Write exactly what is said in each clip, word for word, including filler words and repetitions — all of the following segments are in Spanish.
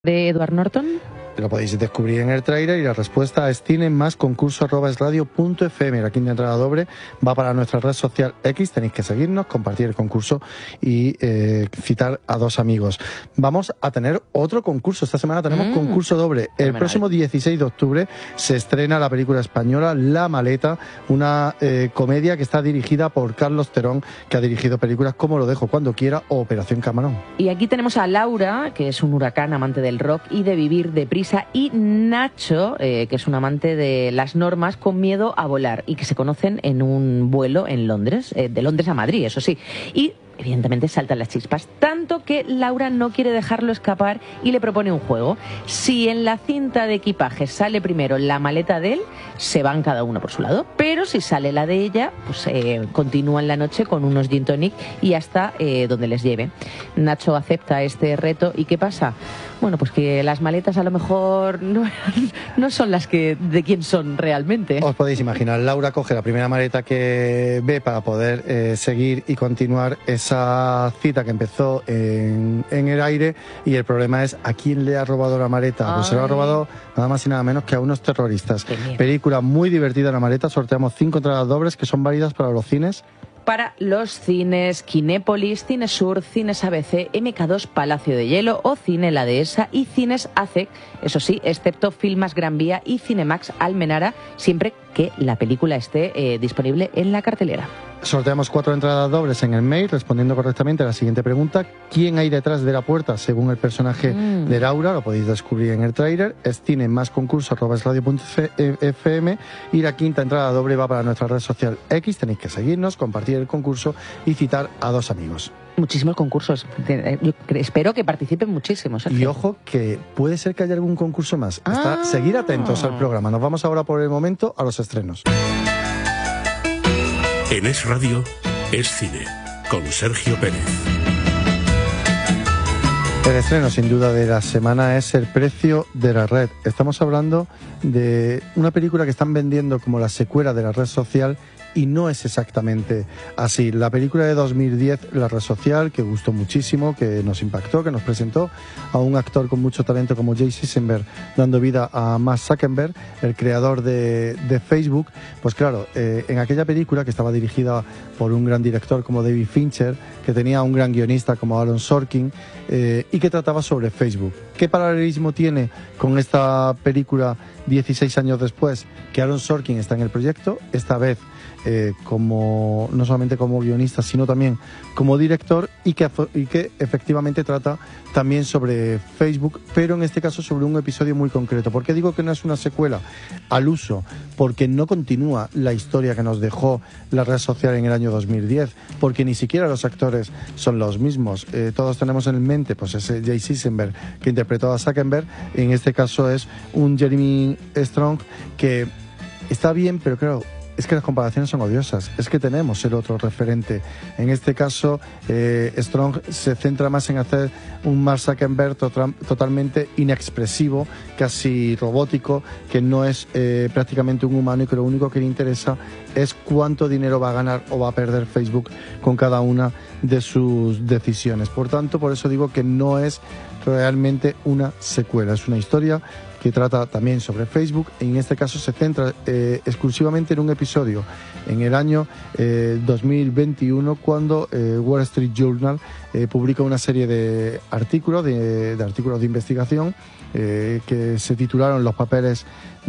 de Edward Norton? Lo podéis descubrir en el tráiler y la respuesta es cine más concurso arroba es radio punto f m. La quinta entrada doble va para nuestra red social X. Tenéis que seguirnos, compartir el concurso y eh, citar a dos amigos. Vamos a tener otro concurso. Esta semana tenemos mm, concurso doble. El fenomenal. Próximo dieciséis de octubre se estrena la película española La Maleta, una eh, comedia que está dirigida por Carlos Terón, que ha dirigido películas como Lo dejo cuando quiera o Operación Camarón. Y aquí tenemos a Laura, que es un huracán amante del rock y de vivir deprisa, y Nacho, eh, que es un amante de las normas con miedo a volar y que se conocen en un vuelo en Londres, eh, de Londres a Madrid, eso sí. Y evidentemente saltan las chispas, tanto que Laura no quiere dejarlo escapar y le propone un juego. Si en la cinta de equipaje sale primero la maleta de él, se van cada uno por su lado, pero si sale la de ella, pues eh, continúan la noche con unos gin tonic y hasta eh, donde les lleve. Nacho acepta este reto y ¿qué pasa? Bueno, pues que las maletas a lo mejor no, no son las que de quién son realmente. Os podéis imaginar, Laura coge la primera maleta que ve para poder eh, seguir y continuar esa cita que empezó en, en el aire, y el problema es ¿a quién le ha robado la maleta? Ay. Pues se lo ha robado nada más y nada menos que a unos terroristas. Película muy divertida, La Maleta. Sorteamos cinco entradas dobles que son válidas para los cines. Para los cines Kinépolis, Cinesur, Cines A B C, M K dos Palacio de Hielo o Cine La Dehesa y Cines A C E C, eso sí, excepto Filmas Gran Vía y Cinemax Almenara, siempre que la película esté eh, disponible en la cartelera. Sorteamos cuatro entradas dobles en el mail respondiendo correctamente a la siguiente pregunta: ¿quién hay detrás de la puerta según el personaje mm. de Laura? Lo podéis descubrir en el tráiler. Es cine más concurso arroba es radio punto f m. Y la quinta entrada doble va para nuestra red social X. Tenéis que seguirnos, compartir el concurso y citar a dos amigos. Muchísimos concursos. Yo espero que participen muchísimos. Y ojo, que puede ser que haya algún concurso más. Hasta ah. seguir atentos al programa. Nos vamos ahora por el momento a los estrenos. En Es Radio, Es Cine, con Sergio Pérez. El estreno, sin duda, de la semana es El precio de la red. Estamos hablando de una película que están vendiendo como la secuela de la red social, y no es exactamente así. La película de dos mil diez, La Red Social, que gustó muchísimo, que nos impactó, que nos presentó a un actor con mucho talento como Jesse Eisenberg, dando vida a Mark Zuckerberg, el creador de, de Facebook. Pues claro, eh, en aquella película, que estaba dirigida por un gran director como David Fincher, que tenía un gran guionista como Aaron Sorkin, eh, y que trataba sobre Facebook. ¿Qué paralelismo tiene con esta película dieciséis años después? Que Aaron Sorkin está en el proyecto, esta vez Eh, como no solamente como guionista, sino también como director, y que, y que efectivamente trata también sobre Facebook, pero en este caso sobre un episodio muy concreto. ¿Por qué digo que no es una secuela? Al uso, porque no continúa la historia que nos dejó la red social en el año dos mil diez, porque ni siquiera los actores son los mismos. Eh, todos tenemos en mente pues ese Jesse Eisenberg que interpretó a Zuckerberg. En este caso es un Jeremy Strong que está bien, pero claro, es que las comparaciones son odiosas. Es que tenemos el otro referente. En este caso, eh, Strong se centra más en hacer un Mark Zuckerberg to- totalmente inexpresivo, casi robótico, que no es eh, prácticamente un humano, y que lo único que le interesa es cuánto dinero va a ganar o va a perder Facebook con cada una de sus decisiones. Por tanto, por eso digo que no es realmente una secuela. Es una historia que trata también sobre Facebook, y en este caso se centra eh, exclusivamente en un episodio en el año eh, dos mil veintiuno, cuando eh, Wall Street Journal eh, publica una serie de artículos de, de artículos de investigación eh, que se titularon Los papeles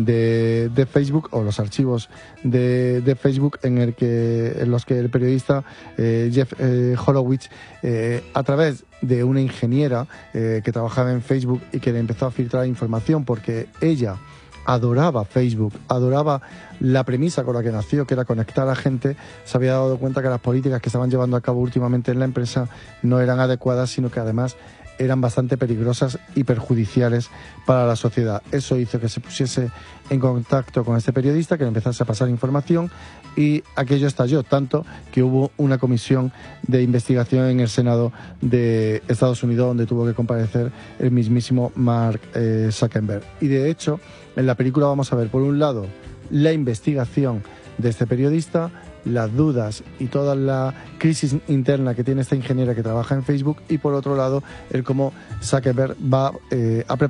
de, de Facebook, o los archivos de, de Facebook, en el que en los que el periodista eh, Jeff eh, Horowitz, eh, a través de una ingeniera eh, que trabajaba en Facebook y que le empezó a filtrar información porque ella adoraba Facebook, adoraba la premisa con la que nació, que era conectar a gente, se había dado cuenta que las políticas que estaban llevando a cabo últimamente en la empresa no eran adecuadas, sino que además eran bastante peligrosas y perjudiciales para la sociedad. Eso hizo que se pusiese en contacto con este periodista, que le empezase a pasar información, y aquello estalló tanto que hubo una comisión de investigación en el Senado de Estados Unidos, donde tuvo que comparecer el mismísimo Mark eh, Zuckerberg. Y de hecho, en la película vamos a ver, por un lado, la investigación de este periodista, las dudas y toda la crisis interna que tiene esta ingeniera que trabaja en Facebook, y por otro lado el cómo Zuckerberg va eh, a preparar